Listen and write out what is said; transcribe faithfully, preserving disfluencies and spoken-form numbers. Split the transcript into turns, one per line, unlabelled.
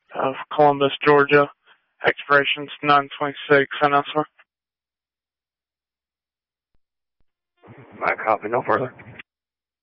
of Columbus, Georgia. Expiration's nine twenty-six, and elsewhere.
I copy, no further.